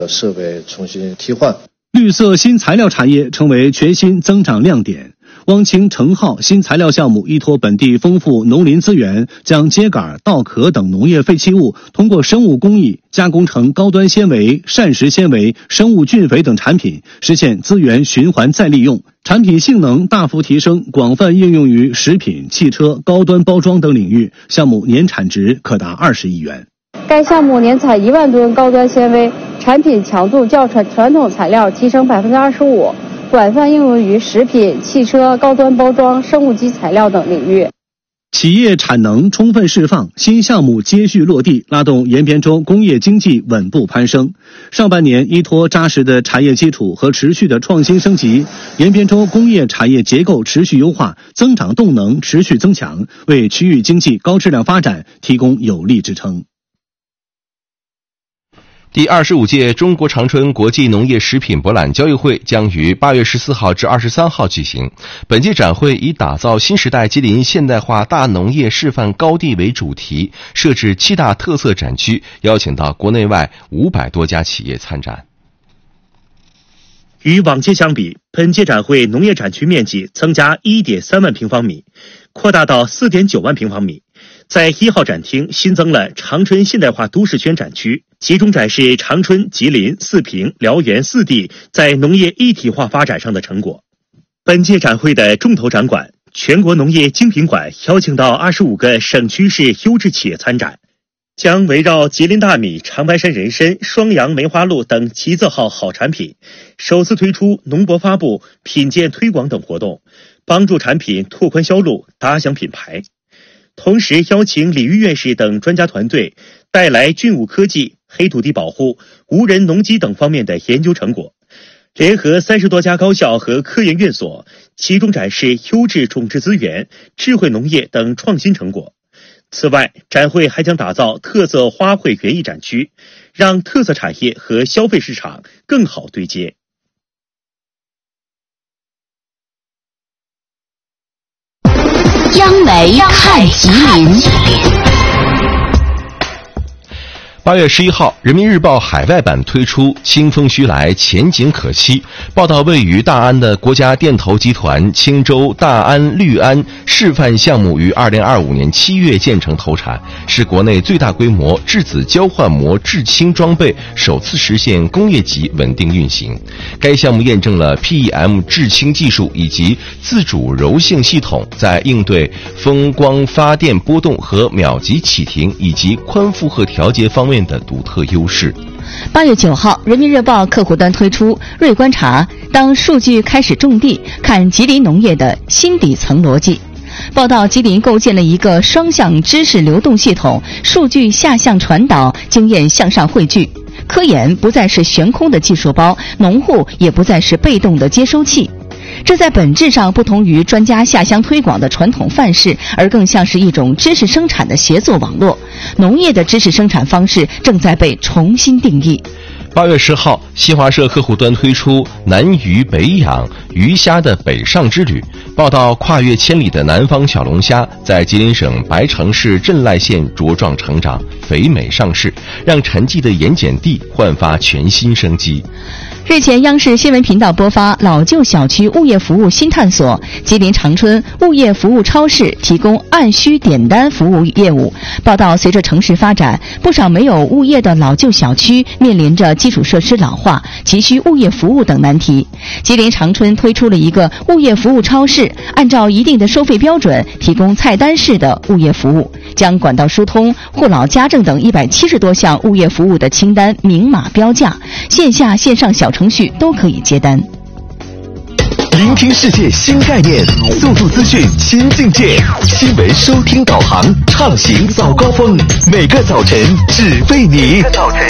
设备重新替换。 绿色新材料产业成为全新增长亮点。汪清成浩新材料项目依托本地丰富农林资源，将秸秆、稻壳等农业废弃物通过生物工艺加工成高端纤维、膳食纤维、生物菌肥等产品，实现资源循环再利用。产品性能大幅提升，广泛应用于食品、汽车、高端包装等领域，项目年产值可达20亿元。 该项目年采1万吨高端纤维，产品强度较传统材料提升25%，广泛应用于食品、汽车、高端包装、生物基材料等领域。 企业产能充分释放，新项目接续落地，拉动延边州工业经济稳步攀升。上半年依托扎实的产业基础和持续的创新升级，延边州工业产业结构持续优化，增长动能持续增强，为区域经济高质量发展提供有力支撑。 第25届中国长春国际农业食品博览交易会将于8月14号至23号举行。本届展会以打造新时代吉林现代化大农业示范高地为主题，设置7大特色展区，邀请到国内外500多家企业参展。 与往届相比，本届展会农业展区面积增加 1.3 万平方米，扩大到 4.9 万平方米。在1号展厅新增了长春现代化都市圈展区，集中展示长春、吉林、四平、辽源4地在农业一体化发展上的成果。本届展会的重头展馆全国农业精品馆邀请到25个省区市优质企业参展，将围绕吉林大米、长白山人参、双阳梅花鹿等吉字号好产品，首次推出农博发布、品鉴推广等活动，帮助产品拓宽销路、打响品牌。同时邀请李玉院士等专家团队带来菌物科技、黑土地保护、无人农机等方面的研究成果，联合30多家高校和科研院所，集中展示优质种质资源、智慧农业等创新成果。此外，展会还将打造特色花卉园艺展区，让特色产业和消费市场更好对接。 央媒看吉林。 8月11号，人民日报海外版推出清风徐来，前景可期。报道位于大安的国家电投集团青州大安绿安示范项目于2025年7月建成投产，是国内最大规模质子交换膜制氢装备首次实现工业级稳定运行。该项目验证了 PEM 制氢技术以及自主柔性系统在应对风光发电波动和秒级启停以及宽负荷调节方面的独特优势。 8月9号，人民日报客户端推出锐观察，当数据开始种地，看吉林农业的新底层逻辑。报道吉林构建了一个双向知识流动系统，数据下向传导，经验向上汇聚。科研不再是悬空的技术包，农户也不再是被动的接收器。这在本质上不同于专家下乡推广的传统范式，而更像是一种知识生产的协作网络。农业的知识生产方式正在被重新定义。 8月10号，新华社客户端推出南鱼北养鱼虾的北上之旅，报道跨越千里的南方小龙虾在吉林省白城市镇赖县茁壮成长，肥美上市，让沉寂的盐碱地焕发全新生机。 日前，央视新闻频道播发老旧小区物业服务新探索，吉林长春物业服务超市提供按需点单服务业务。报道，随着城市发展，不少没有物业的老旧小区面临着基础设施老化、急需物业服务等难题。吉林长春推出了一个物业服务超市，按照一定的收费标准，提供菜单式的物业服务，将管道疏通、护老家政等170多项物业服务的清单明码标价，线下线上小程序都可以接单。 聆听世界新概念，速度资讯新境界，新闻收听导航，畅行早高峰，每个早晨只为你。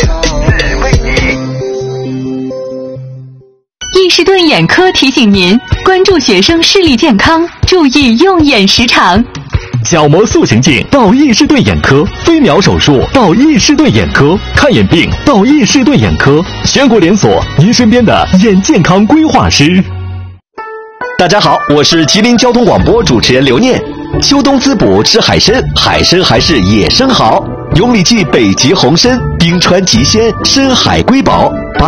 易士顿眼科提醒您，关注学生视力健康，注意用眼时长。 角膜塑形镜到易士顿眼科，飞秒手术到易士顿眼科，看眼病到易士顿眼科，全国连锁，您身边的眼健康规划师。大家好，我是吉林交通广播主持人刘念。秋冬滋补吃海参，海参还是野生好。永里记北极红参，冰川极鲜，深海瑰宝。